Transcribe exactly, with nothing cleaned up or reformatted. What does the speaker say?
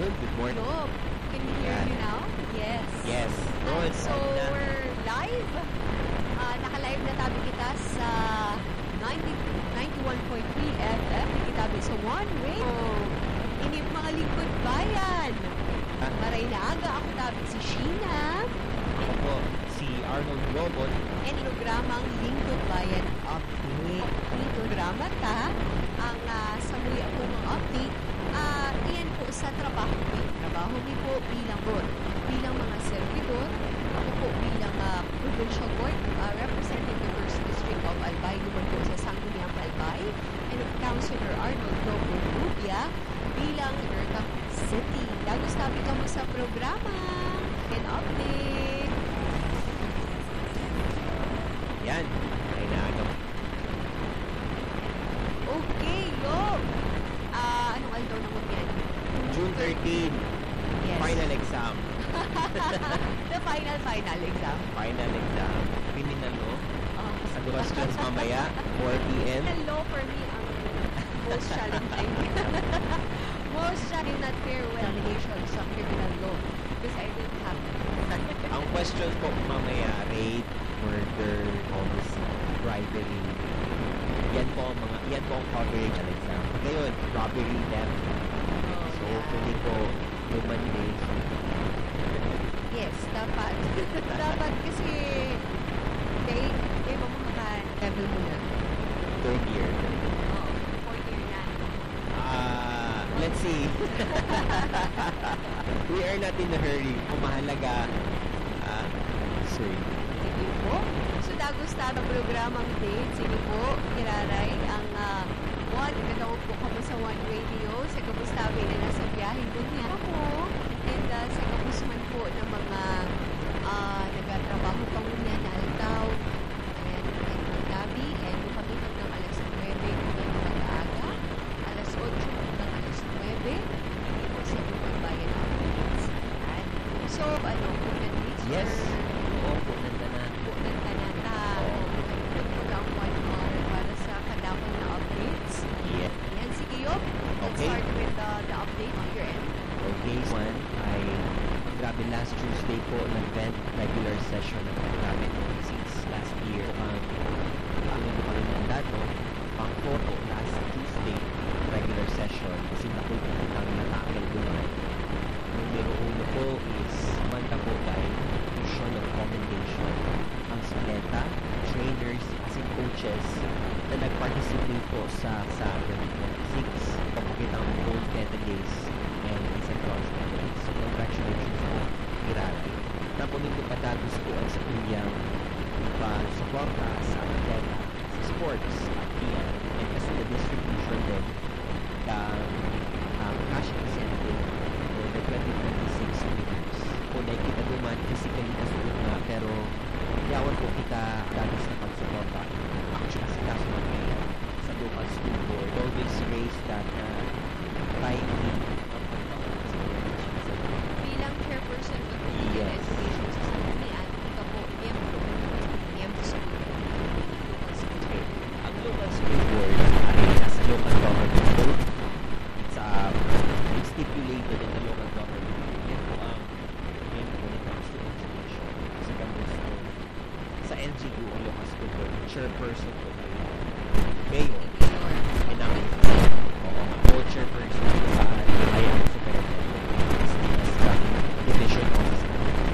Good morning. Hello. Can you hear Yan. me now? Yes. Yes. Ah, Good. so, we're live. Ah, naka-live na tabi kita sa ninety, ninety-one point three F M. Nakitabi sa One Way. So, ini mga lingkod bayan. Ah. Maray na aga ako tabi si Sheena. Ako po, si Arnold Robot. And programang Lingkod Bayan Update. Dito programa ta ang uh, samuy ako ng update. Ah, iyan po sa trabaho ko. Trabaho ni po bilang board, bilang mga servidor. Ako po bilang uh, provincial board uh, representing the first district of Albay, naman po sa Sangguniang Albay, and Councilor Arnold Lobo Rubia bilang Urca City. Dagos tabi ka mo sa programa and update. Yan. Ay naagaw. Okay, yo! Ah, anong aldaw naman yan? June thirteenth. Yes. Final exam. The final, final exam. Final exam. Criminal law. Oh, Sa questions mamaya, four P M Criminal law for me ang most challenging. Most challenging not farewell allegations sa criminal law because I didn't have Ang questions po mamaya, rape, murder, homicide, bribery. Yan po ang mga, yan po ang coverage ng exam. Ngayon, robbery, theft. So, hopefully po, human days. Yes, dapat. Dapat kasi they, they mamamakan level mo na. Third year. Oo, fourth year na. Ah, let's see. We are not in a hurry. Kung mahalaga, ah, sorry. Sige po. So, dagos ta ang programang date. Sige po, kiraray ang uh, one. Ikataw po kami sa One Radio. Sa kamustabi na nasa biyahe doon niya ako. And uh, sa kapusman po ng mga uh, nagatrabaho pa muna na altaw. Ayan, and magabi. And kami hanggang alas nuwebe hanggang mag-aga. Alas otso hanggang alas nuwebe. Dito sa Lupang Bayan Updates. Ayan. So, ano, kung nandito Yes. Oo, po, nanda na. po ng kanata o pag ang one hour para sa kadakon na updates. Yeah. Ayan, sige yo. Let's Okay. start with the, the update on your end. Okay, one ay ang grabe last Tuesday po nag-event regular session ng grabe since last year. Ang ang ito pa rin ng dato, pang photo last Tuesday regular session kasi nakoy pinatang natakil doon. Numero uno po is manda po kay mission of commendation ang saleta, trainers, as in coaches na nag-participate po sa sa twenty twenty-six. Pagkakita ang gold medalist and isang bronze medalist. So, congratulations po, grabe. Tapos nito patagos po ang sa kunyang pa-suporta sa atleta, sa sports, at iyan, and kasi the distribution din ng um, cash incentive for the twenty twenty-six winners. Kung nakikita naman, physically nasuot na, pero yawan po kita dagos na pagsuporta. Actually, kasi kaso naman sa local school board, always raise that uh, timing Bilang chairperson of the Legal Yes. Education sa Sanggunian, ikaw po, miyembro miyembro sa local school board. ang local school board ay nasa local government code. It's, uh, it's stipulated in the local government code. Yan po ang member when it comes to education. Sa campus code. Sa L G U, ang local school board, chairperson po kayo.